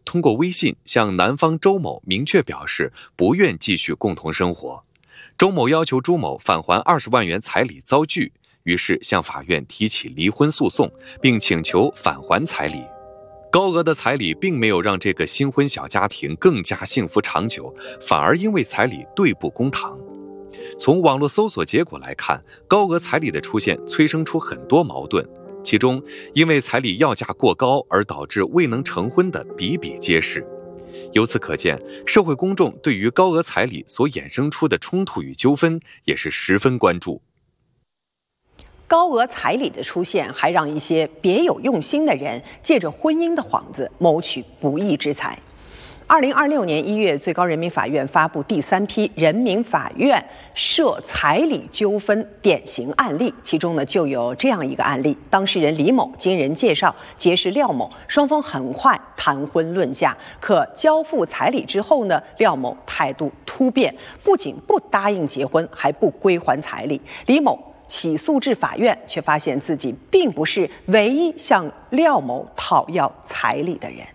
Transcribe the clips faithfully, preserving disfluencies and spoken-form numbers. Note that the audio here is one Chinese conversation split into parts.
通过微信向男方周某明确表示不愿继续共同生活。周某要求朱某返还二十万元彩礼遭拒，于是向法院提起离婚诉讼，并请求返还彩礼。高额的彩礼并没有让这个新婚小家庭更加幸福长久，反而因为彩礼对簿公堂。从网络搜索结果来看，高额彩礼的出现催生出很多矛盾，其中因为彩礼要价过高而导致未能成婚的比比皆是。由此可见，社会公众对于高额彩礼所衍生出的冲突与纠纷也是十分关注。 高额彩礼的出现，还让一些别有用心的人借着婚姻的幌子谋取不义之财。二零二六年一月，最高人民法院发布第三批人民法院涉彩礼纠纷典型案例，其中呢就有这样一个案例：当事人李某经人介绍结识廖某，双方很快谈婚论嫁，可交付彩礼之后呢，廖某态度突变，不仅不答应结婚，还不归还彩礼。李某起诉至法院，却发现自己并不是唯一向廖某讨要彩礼的人。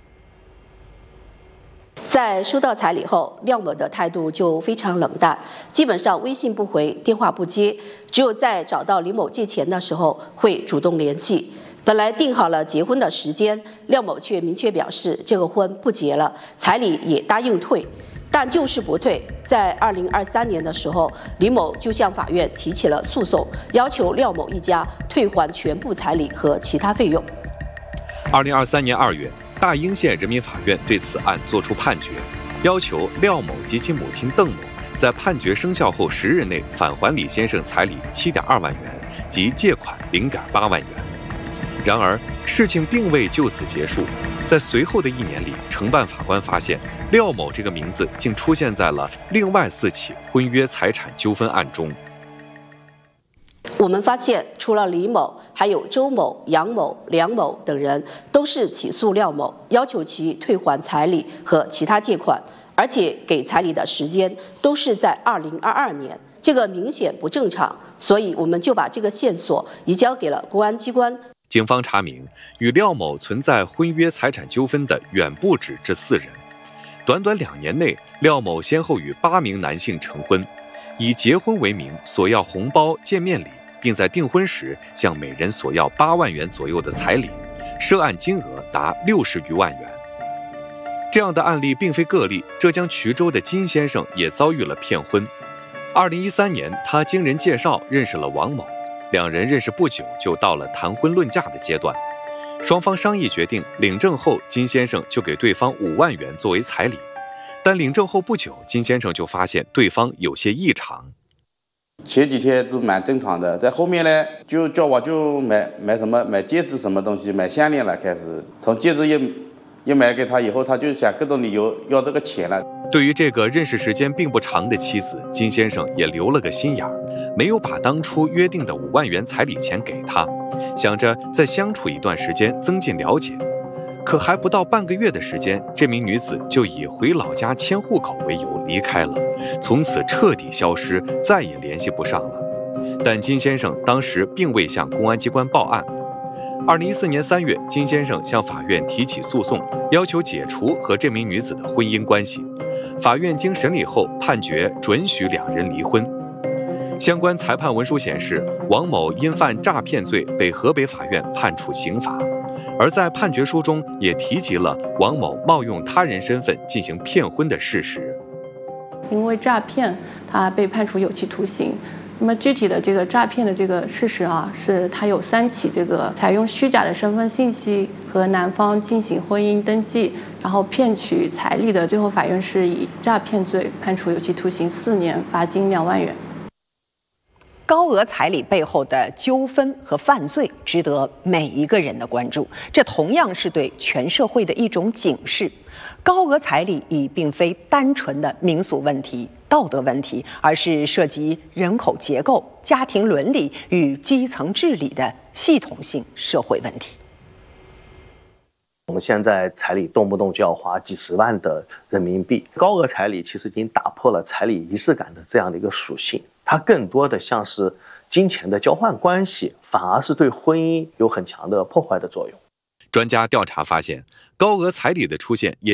在收到彩礼后，廖某的态度就非常冷淡，基本上微信不回，电话不接，只有在找到李某借钱的时候会主动联系。本来定好了结婚的时间，廖某却明确表示这个婚不结了，彩礼也答应退，但就是不退。在二零二三年的时候，李某就向法院提起了诉讼，要求廖某一家退还全部彩礼和其他费用。 二零二三年二月，大英县人民法院对此案作出判决，要求廖某及其母亲邓某在判决生效后十日内返还李先生彩礼七点二万元及借款零点八万元。然而，事情并未就此结束，在随后的一年里，承办法官发现廖某这个名字竟出现在了另外四起婚约财产纠纷案中。 我们发现，除了李某，还有周某、杨某、梁某等人都是起诉廖某，要求其退还彩礼和其他借款，而且给彩礼的时间都是在二零二二年，这个明显不正常，所以我们就把这个线索移交给了公安机关。 警方查明，与廖某存在婚约财产纠纷的远不止这四人。短短两年内，廖某先后与八名男性成婚，以结婚为名索要红包、见面礼，并在订婚时向每人索要八万元左右的彩礼，涉案金额达六十余万元。这样的案例并非个例，浙江衢州的金先生也遭遇了骗婚。二零一三年，他经人介绍认识了王某，两人认识不久就到了谈婚论嫁的阶段。双方商议决定领证后，金先生就给对方五万元作为彩礼。但领证后不久，金先生就发现对方有些异常。 前几天都蛮正常的，在后面呢，就叫我就买买什么买戒指什么东西，买项链了。开始从戒指一一买给他以后，他就想各种理由要这个钱了。 对于这个认识时间并不长的妻子，金先生也留了个心眼儿，没有把当初约定的五万元彩礼钱给他，想着再相处一段时间增进了解。可还不到半个月的时间，这名女子就以回老家迁户口为由离开了，从此彻底消失，再也联系不上了。但金先生当时并未向公安机关报案。二零一四年三月，金先生向法院提起诉讼，要求解除和这名女子的婚姻关系。法院经审理后判决准许两人离婚。相关裁判文书显示，王某因犯诈骗罪被河北法院判处刑罚。而在判决书中也提及了王某冒用他人身份进行骗婚的事实。 因为诈骗，他被判处有期徒刑。那么具体的这个诈骗的这个事实啊，是他有三起这个采用虚假的身份信息和男方进行婚姻登记，然后骗取彩礼的，最后法院是以诈骗罪判处有期徒刑四年，罚金两万元。 高额彩礼背后的纠纷和犯罪值得每一个人的关注，这同样是对全社会的一种警示。高额彩礼已并非单纯的民俗问题、道德问题，而是涉及人口结构、家庭伦理与基层治理的系统性社会问题。 我们现在彩礼动不动就要花几十万的人民币，高额彩礼其实已经打破了彩礼仪式感的这样的一个属性，它更多的像是金钱的交换关系，反而是对婚姻有很强的破坏的作用。 专家调查发现，高额彩礼的出现也